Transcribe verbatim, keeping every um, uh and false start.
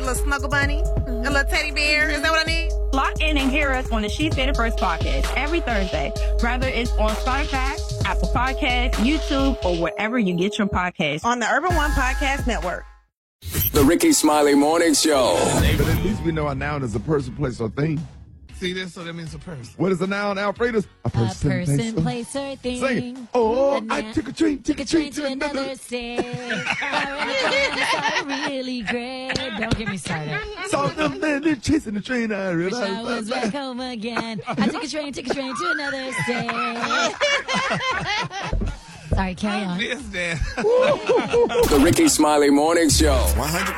little snuggle bunny, mm-hmm. a little teddy bear. Is that what I need? Lock in and hear us on the She Said It First podcast every Thursday, whether it's on Spotify, Apple Podcasts, YouTube, or wherever you get your podcasts. On the Urban One Podcast Network. The Ricky Smiley Morning Show. But at least we know a noun is a person, place, or thing. See this? So that means a person. What is a noun, Alfredas? A person, a person place, or, place, or thing. Sing it. Oh, A I na- took a train, Took a train to another state. Really great. Don't get me started. Saw them men they're chasing the train. I Wish realized I was back home again. I took a train, took a train to another state. Sorry, carry on. Yes, Dad. The Ricky Smiley Morning Show. one hundred